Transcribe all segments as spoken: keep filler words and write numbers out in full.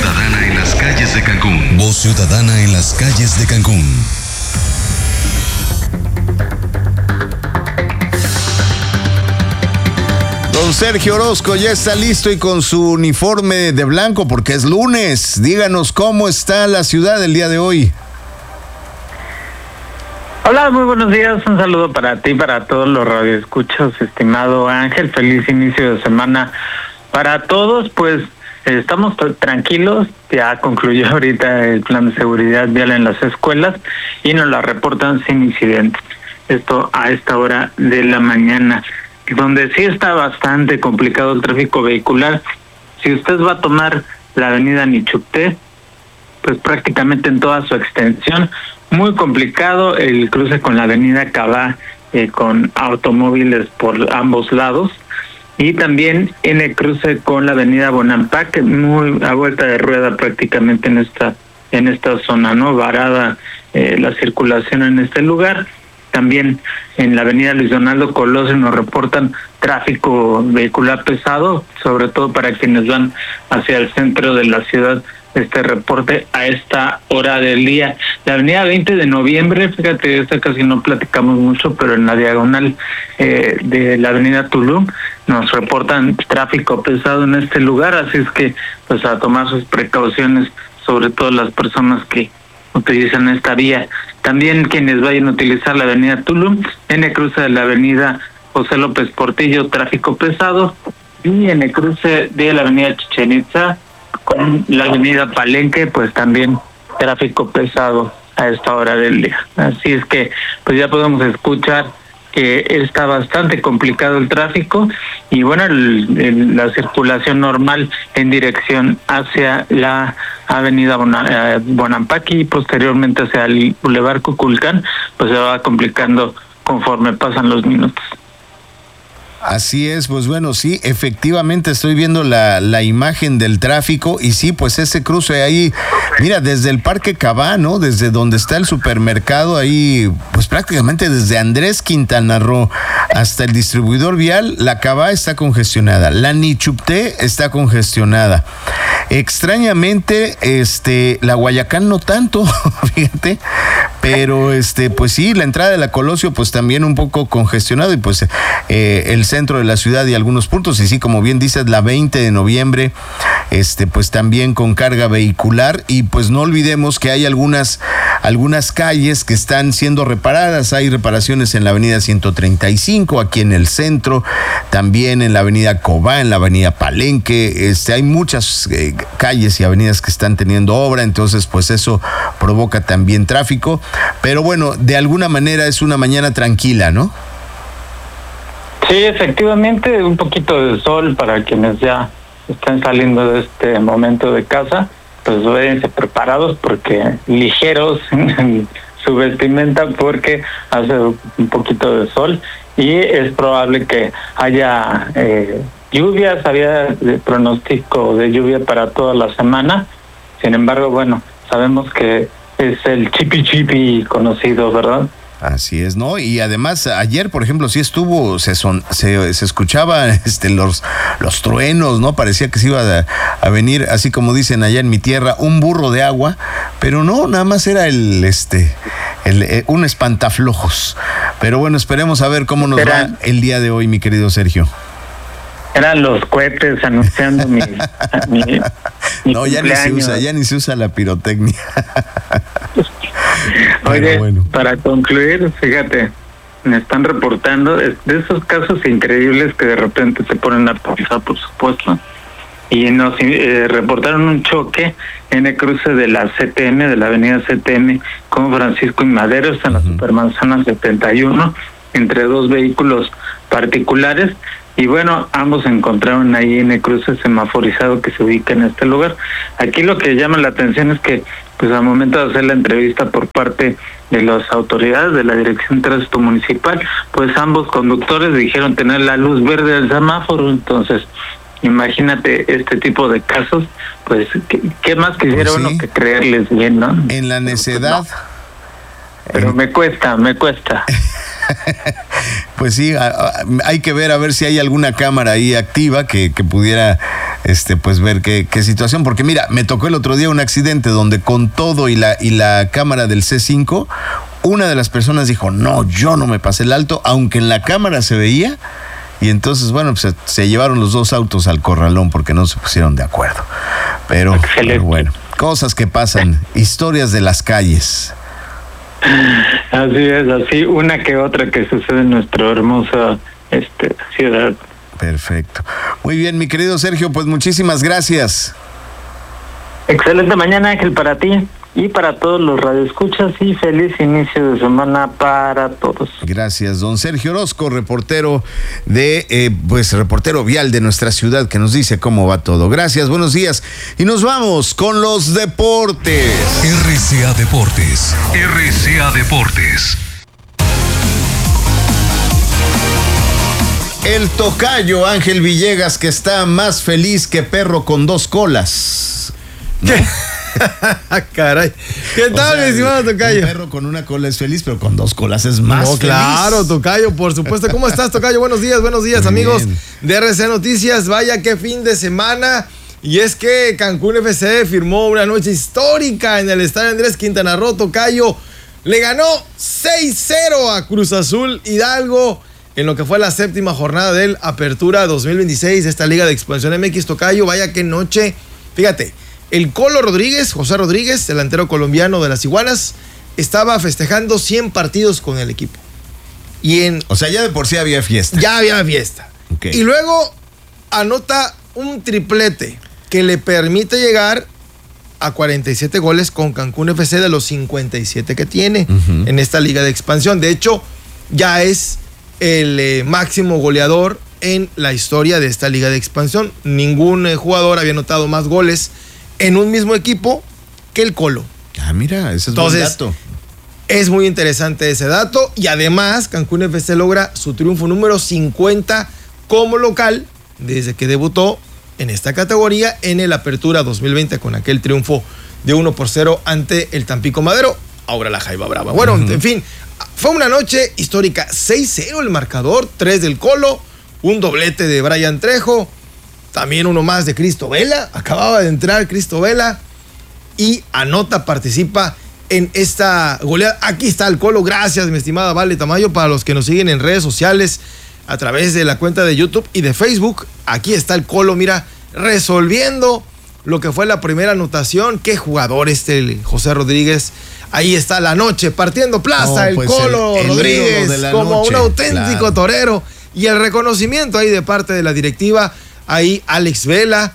ciudadana en las calles de Cancún. Voz ciudadana en las calles de Cancún. Don Sergio Orozco ya está listo y con su uniforme de blanco porque es lunes. Díganos cómo está la ciudad el día de hoy. Hola, muy buenos días. Un saludo para ti, para todos los radioescuchas, estimado Ángel. Feliz inicio de semana para todos. Pues estamos tranquilos. Ya concluyó ahorita el plan de seguridad vial en las escuelas y nos la reportan sin incidentes. Esto a esta hora de la mañana. Donde sí está bastante complicado el tráfico vehicular. Si usted va a tomar la avenida Nichupté, pues prácticamente en toda su extensión, muy complicado el cruce con la avenida Cabá, eh, con automóviles por ambos lados, y también en el cruce con la avenida Bonampak, muy a vuelta de rueda prácticamente en esta en esta zona, ¿no? Varada eh, la circulación en este lugar. También en la avenida Luis Donaldo Colosio nos reportan tráfico vehicular pesado, sobre todo para quienes van hacia el centro de la ciudad. Este reporte a esta hora del día. La avenida veinte de noviembre, fíjate, esta casi no platicamos mucho, pero en la diagonal eh, de la avenida Tulum nos reportan tráfico pesado en este lugar, así es que pues a tomar sus precauciones, sobre todo las personas que utilizan esta vía. También quienes vayan a utilizar la avenida Tulum, en el cruce de la avenida José López Portillo, tráfico pesado, y en el cruce de la avenida Chichén Itzá con la avenida Palenque, pues también tráfico pesado a esta hora del día. Así es que pues ya podemos escuchar que está bastante complicado el tráfico y bueno, el, el, la circulación normal en dirección hacia la avenida Bonampak y posteriormente hacia el Boulevard Cuculcán, pues se va complicando conforme pasan los minutos. Así es, pues bueno, sí, efectivamente estoy viendo la, la imagen del tráfico y sí, pues ese cruce ahí, mira, desde el Parque Cabá, ¿no? Desde donde está el supermercado ahí, pues prácticamente desde Andrés Quintana Roo hasta el distribuidor vial, la Cabá está congestionada, la Nichupté está congestionada. Extrañamente, este, la Guayacán no tanto, fíjate, pero este, pues sí, la entrada de la Colosio, pues también un poco congestionado y pues eh, el centro de la ciudad y algunos puntos, y sí, como bien dices, la veinte de noviembre, este, pues también con carga vehicular, y pues no olvidemos que hay algunas, algunas calles que están siendo reparadas, hay reparaciones en la avenida ciento treinta y cinco, aquí en el centro, también en la avenida Cobá, en la avenida Palenque, este, hay muchas eh, calles y avenidas que están teniendo obra, entonces pues eso provoca también tráfico, pero bueno, de alguna manera es una mañana tranquila, ¿no? Sí, efectivamente, un poquito de sol para quienes ya están saliendo de este momento de casa, pues véanse preparados porque ligeros en su vestimenta porque hace un poquito de sol y es probable que haya eh, lluvias, había pronóstico de lluvia para toda la semana, sin embargo, bueno, sabemos que es el chipi chipi conocido, ¿verdad? Así es, ¿no? Y además ayer, por ejemplo, sí estuvo, se son, se, se escuchaba este los los truenos, ¿no? Parecía que se iba a, a venir, así como dicen allá en mi tierra, un burro de agua, pero no, nada más era el este el, el un espantaflojos. Pero bueno, esperemos a ver cómo nos Era, va el día de hoy, mi querido Sergio. Eran los cohetes anunciando mi, mi, mi No, ya cumpleaños. ni se usa, ya ni se usa la pirotecnia. Oye, bueno, para concluir, fíjate, me están reportando de esos casos increíbles que de repente se ponen a pasar, por supuesto, y nos eh, reportaron un choque en el cruce de la C T M, de la avenida C T M, con Francisco y Madero, está en la uh-huh. Supermanzana setenta y uno, entre dos vehículos particulares. Y bueno, ambos se encontraron ahí en el cruce semaforizado que se ubica en este lugar. Aquí lo que llama la atención es que, pues al momento de hacer la entrevista por parte de las autoridades de la Dirección de Tránsito Municipal, pues ambos conductores dijeron tener la luz verde del semáforo. Entonces, imagínate este tipo de casos, pues, ¿qué, qué más quisiera pues sí. uno que creerles bien, no? En la necedad. Pero me cuesta, me cuesta. Pues sí, hay que ver a ver si hay alguna cámara ahí activa que, que pudiera este, pues ver qué, qué situación, porque mira, me tocó el otro día un accidente donde con todo y la, y la cámara del C cinco, una de las personas dijo, no, yo no me pasé el alto, aunque en la cámara se veía, y entonces, bueno, pues se, se llevaron los dos autos al corralón porque no se pusieron de acuerdo. Pero, pero bueno, cosas que pasan, historias de las calles. Así es, así una que otra que sucede en nuestra hermosa este, ciudad. Perfecto. Muy bien, mi querido Sergio, pues muchísimas gracias. Excelente mañana, Ángel, para ti y para todos los radioescuchas, y feliz inicio de semana para todos. Gracias, don Sergio Orozco, reportero de, eh, pues reportero vial de nuestra ciudad, que nos dice cómo va todo. Gracias, buenos días. Y nos vamos con los deportes. R C A Deportes. R C A Deportes. El tocayo Ángel Villegas, que está más feliz que perro con dos colas. ¿No? ¿Qué? Caray. ¿Qué tal, o sea, mi estimado tocayo? Un perro con una cola es feliz, pero con dos colas es más no, feliz. Claro, tocayo, por supuesto. ¿Cómo estás, tocayo? Buenos días, buenos días, muy amigos bien. De R C A Noticias. Vaya, qué fin de semana. Y es que Cancún F C firmó una noche histórica en el estadio Andrés Quintana Roo. Tocayo le ganó seis cero a Cruz Azul Hidalgo en lo que fue la séptima jornada del Apertura dos mil veintiséis de esta Liga de Expansión M X. Tocayo, vaya qué noche. Fíjate, el Colo Rodríguez, José Rodríguez, delantero colombiano de las Iguanas, estaba festejando cien partidos con el equipo. Y en, o sea, ya de por sí había fiesta. Ya había fiesta. Okay. Y luego anota un triplete que le permite llegar a cuarenta y siete goles con Cancún F C de los cincuenta y siete que tiene uh-huh. en esta Liga de Expansión. De hecho, ya es el eh, máximo goleador en la historia de esta Liga de Expansión. Ningún eh, jugador había anotado más goles en un mismo equipo que el Colo. Ah, mira, ese es Entonces, buen dato. Es muy interesante ese dato, y además Cancún F C logra su triunfo número cincuenta como local desde que debutó en esta categoría en el Apertura dos mil veinte con aquel triunfo de uno por cero ante el Tampico Madero, ahora la Jaiba Brava. Bueno, uh-huh. en fin, fue una noche histórica. seis cero el marcador, tres del Colo, un doblete de Brian Trejo, también uno más de Cristo Vela, acababa de entrar Cristo Vela, y anota, participa en esta goleada. Aquí está el Colo. Gracias, mi estimada Vale Tamayo, para los que nos siguen en redes sociales a través de la cuenta de YouTube y de Facebook. Aquí está el Colo, mira, resolviendo lo que fue la primera anotación. Qué jugador este el José Rodríguez. Ahí está la noche partiendo plaza, no, el pues Colo el, el Rodríguez como noche. Un auténtico claro. torero, y el reconocimiento ahí de parte de la directiva. Ahí Alex Vela,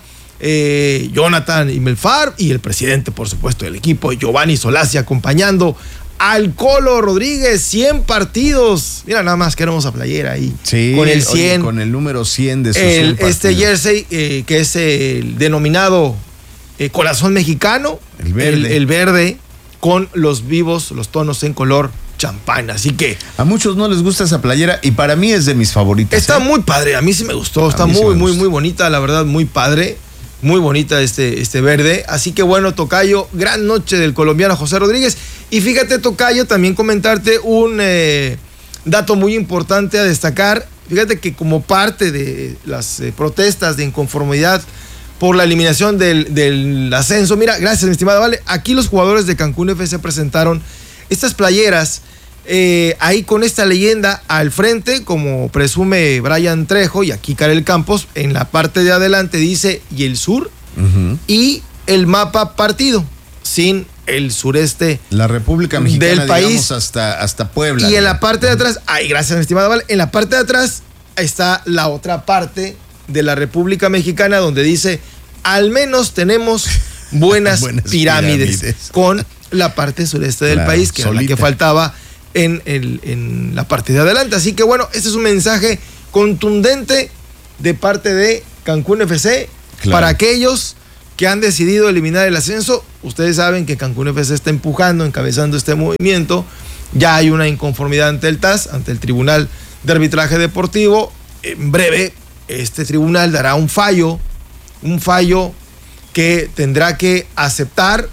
eh, Jonathan Imelfar y el presidente, por supuesto, del equipo, Giovanni Solasi, acompañando al Colo Rodríguez. cien partidos. Mira, nada más que hermosa playera ahí. Sí, con el cien. Oye, con el número cien de su el, Este jersey, eh, que es el denominado eh, corazón mexicano. El verde. El, el verde con los vivos, los tonos en color champán, así que a muchos no les gusta esa playera y para mí es de mis favoritas. Está ¿eh? muy padre, a mí sí me gustó, está muy, sí muy, muy bonita, la verdad, muy padre, muy bonita este, este verde. Así que bueno, tocayo, gran noche del colombiano José Rodríguez. Y fíjate, tocayo, también comentarte un eh, dato muy importante a destacar. Fíjate que como parte de las eh, protestas de inconformidad por la eliminación del, del ascenso, mira, gracias, mi estimada Vale, aquí los jugadores de Cancún F C presentaron estas playeras, eh, ahí con esta leyenda al frente, como presume Brian Trejo, y aquí Karel Campos, en la parte de adelante dice, y el sur, uh-huh. y el mapa partido, sin el sureste la República Mexicana del país, digamos, hasta, hasta Puebla. Y en la parte de atrás, ay, gracias, mi estimada Vale, en la parte de atrás está la otra parte de la República Mexicana, donde dice, al menos tenemos buenas, buenas pirámides, pirámides, con la parte sureste del claro, país, que solita. Era la que faltaba en, el, en la parte de adelante. Así que bueno, este es un mensaje contundente de parte de Cancún F C claro. para aquellos que han decidido eliminar el ascenso. Ustedes saben que Cancún F C está empujando, encabezando este movimiento. Ya hay una inconformidad ante el T A S, ante el Tribunal de Arbitraje Deportivo. En breve, este tribunal dará un fallo, un fallo que tendrá que aceptar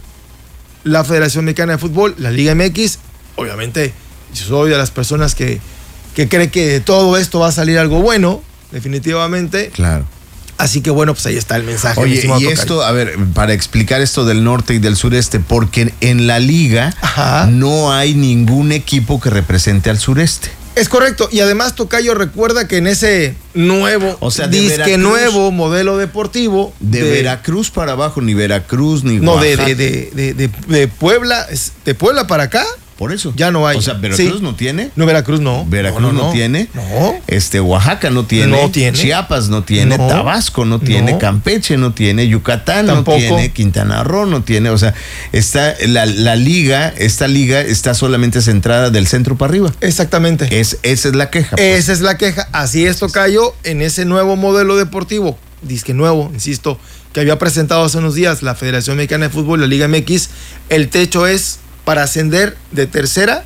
la Federación Mexicana de Fútbol, la Liga M X. Obviamente, yo soy de las personas que, que cree que de todo esto va a salir algo bueno, definitivamente. Claro. Así que bueno, pues ahí está el mensaje. Oye, y esto, a ver, para explicar esto del norte y del sureste, porque en la liga Ajá. no hay ningún equipo que represente al sureste. Es correcto, y además Tocayo recuerda que en ese nuevo, o sea, disque Veracruz, nuevo modelo deportivo de, de Veracruz para abajo, ni Veracruz ni no, Oaxaca. de, de, de, de, de Puebla, de Puebla para acá. Por eso. Ya no hay. O sea, ¿Veracruz sí. no tiene? No, Veracruz no. Veracruz no, no, no, no tiene. No. Este, Oaxaca no tiene. No tiene. Chiapas no tiene. No. Tabasco no tiene. No. Campeche no tiene. Yucatán Tampoco. no tiene. Quintana Roo no tiene. O sea, está la, la liga, esta liga está solamente centrada del centro para arriba. Exactamente. Es, esa es la queja. Pues. Esa es la queja. Así es, Tocayo, en ese nuevo modelo deportivo, disque nuevo, insisto, que había presentado hace unos días la Federación Mexicana de Fútbol, la Liga M X, el techo es para ascender de tercera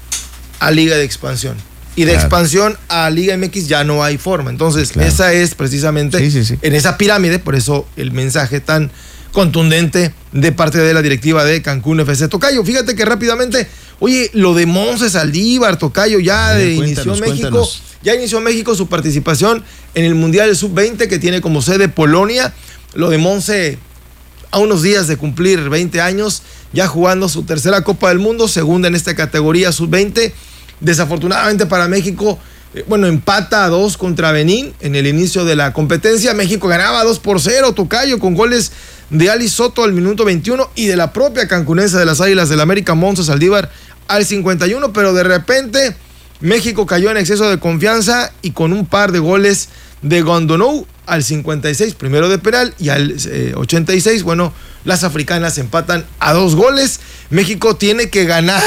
a Liga de Expansión. Y de claro. expansión a Liga M X ya no hay forma. Entonces, claro. esa es precisamente sí, sí, sí. en esa pirámide, por eso el mensaje tan contundente de parte de la directiva de Cancún F C. Tocayo, fíjate que rápidamente, oye, lo de Monse Saldívar, Tocayo, ya ver, de inició México, cuéntanos. ya inició México su participación en el Mundial sub veinte que tiene como sede Polonia. Lo de Monse, a unos días de cumplir veinte años, ya jugando su tercera Copa del Mundo, segunda en esta categoría sub veinte. Desafortunadamente para México, eh, bueno, empata a dos contra Benín en el inicio de la competencia. México ganaba dos por cero, Tocayo, con goles de Ali Soto al minuto veintiuno y de la propia cancunense de las Águilas del América, Monse Saldívar, al cincuenta y uno, pero de repente México cayó en exceso de confianza y con un par de goles de Gondonou al cincuenta y seis, primero de penal, y al eh, ochenta y seis, bueno, las africanas empatan a dos goles. México tiene que ganar,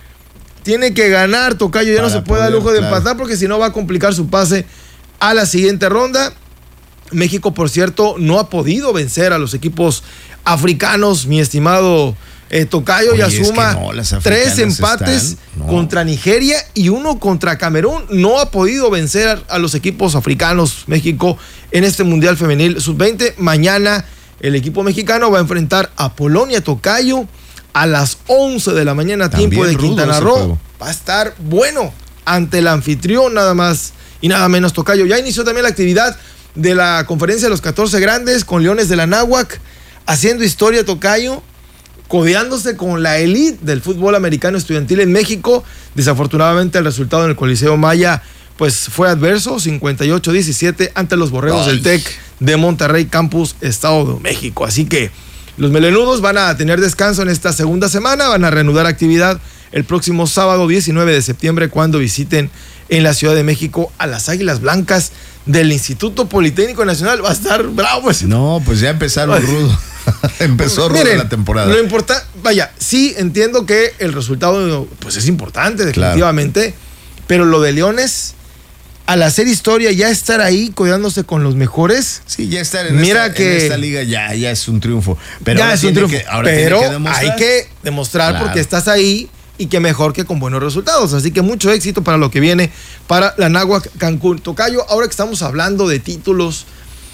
tiene que ganar, Tocayo, ya Para no se puede dar lujo de claro. empatar porque si no va a complicar su pase a la siguiente ronda. México, por cierto, no ha podido vencer a los equipos africanos, mi estimado eh, Tocayo. Oye, ya suma no, tres empates están, no. contra Nigeria y uno contra Camerún. No ha podido vencer a los equipos africanos México en este Mundial Femenil sub veinte. Mañana el equipo mexicano va a enfrentar a Polonia, Tocayo, a las once de la mañana, También tiempo de Quintana Roo. Va a estar bueno ante el anfitrión, nada más y nada menos, Tocayo. Ya inició también la actividad de la conferencia de los catorce grandes con Leones de la Náhuac, haciendo historia, Tocayo, codeándose con la élite del fútbol americano estudiantil en México. Desafortunadamente el resultado en el Coliseo Maya pues fue adverso, cincuenta y ocho a diecisiete ante los Borregos Ay. del TEC de Monterrey Campus, Estado de México. Así que los melenudos van a tener descanso en esta segunda semana, van a reanudar actividad el próximo sábado diecinueve de septiembre cuando visiten en la Ciudad de México a las Águilas Blancas del Instituto Politécnico Nacional. Va a estar bravo. Pues. No, pues ya empezaron rudo. Empezó rudo Miren, la temporada. Lo importante, vaya, sí entiendo que el resultado pues es importante definitivamente, claro. pero lo de Leones, al hacer historia, ya estar ahí codeándose con los mejores. Sí, ya estar en, mira esta, que, en esta liga ya, ya es un triunfo. Pero ya es un triunfo, que, ahora pero tiene que demostrar. hay que demostrar claro. porque estás ahí. Y que mejor que con buenos resultados. Así que mucho éxito para lo que viene para la Náhuac Cancún. Tocayo, ahora que estamos hablando de títulos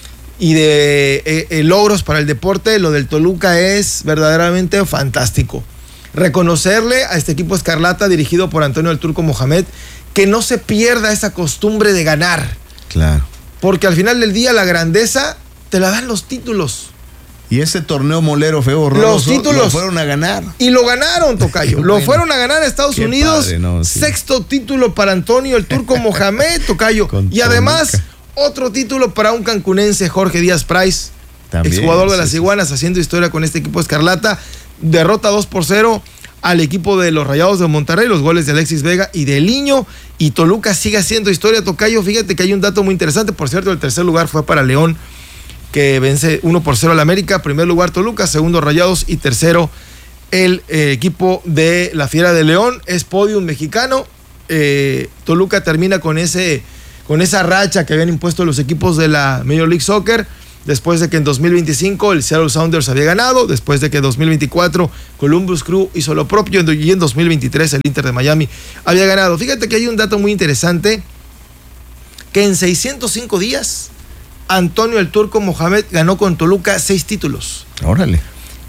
y de eh, eh, logros para el deporte, lo del Toluca es verdaderamente fantástico. Reconocerle a este equipo escarlata dirigido por Antonio el Turco Mohamed que no se pierda esa costumbre de ganar. Claro. Porque al final del día la grandeza te la dan los títulos. Y ese torneo molero feo, los títulos lo fueron a ganar. Y lo ganaron, Tocayo. Bueno, lo fueron a ganar a Estados Qué Unidos. Padre, no, sí. Sexto título para Antonio el Turco Mohamed, Tocayo. Con y además, Toluca. Otro título para un cancunense, Jorge Díaz Price, También, exjugador de las sí, Iguanas, sí. haciendo historia con este equipo escarlata. Derrota dos por cero al equipo de los Rayados de Monterrey, los goles de Alexis Vega y de Liño. Y Toluca sigue haciendo historia, Tocayo. Fíjate que hay un dato muy interesante. Por cierto, el tercer lugar fue para León, que vence uno por cero al América. Primer lugar Toluca, segundo Rayados y tercero el eh, equipo de la Fiera de León. Es podium mexicano. Eh, Toluca termina con ese con esa racha que habían impuesto los equipos de la Major League Soccer, después de que en dos mil veinticinco el Seattle Sounders había ganado, después de que en dos mil veinticuatro Columbus Crew hizo lo propio y en dos mil veintitrés el Inter de Miami había ganado. Fíjate que hay un dato muy interesante, que en seiscientos cinco días Antonio el Turco Mohamed ganó con Toluca seis títulos. Órale.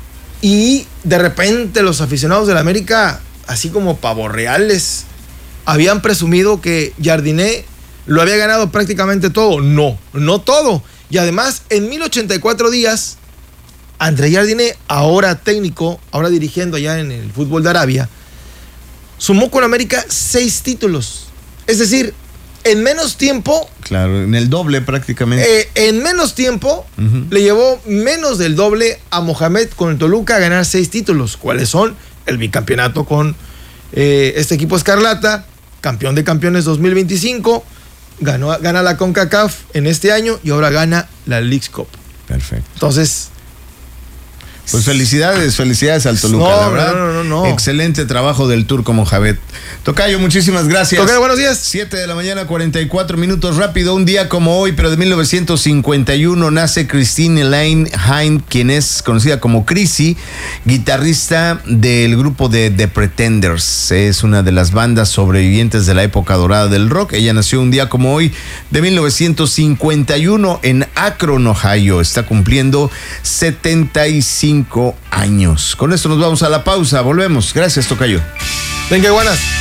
Y de repente los aficionados del América, así como pavos reales, habían presumido que Jardiné lo había ganado prácticamente todo. No, no todo. Y además, en mil ochenta y cuatro días, André Jardine, ahora técnico, ahora dirigiendo allá en el fútbol de Arabia, sumó con América seis títulos. Es decir, en menos tiempo... Claro, en el doble prácticamente. Eh, en menos tiempo, uh-huh. le llevó menos del doble a Mohamed con el Toluca a ganar seis títulos. ¿Cuáles son? El bicampeonato con eh, este equipo Escarlata, campeón de campeones dos mil veinticinco, ganó, gana la CONCACAF en este año y ahora gana la Leagues Cup. Perfecto. Entonces... Pues felicidades, felicidades al Toluca, no, la verdad. No, no, no, no. Excelente trabajo del Turco Mohamed. Tocayo, muchísimas gracias. Tocayo, buenos días. siete de la mañana, cuarenta y cuatro minutos. Rápido, un día como hoy, pero de mil novecientos cincuenta y uno, nace Christine Elaine Hine, quien es conocida como Chrissy, guitarrista del grupo de The Pretenders. Es una de las bandas sobrevivientes de la época dorada del rock. Ella nació un día como hoy, de mil novecientos cincuenta y uno, en Akron, Ohio. Está cumpliendo setenta y cinco años. Con esto nos vamos a la pausa. Volvemos. Gracias, Tocayo. Venga, buenas.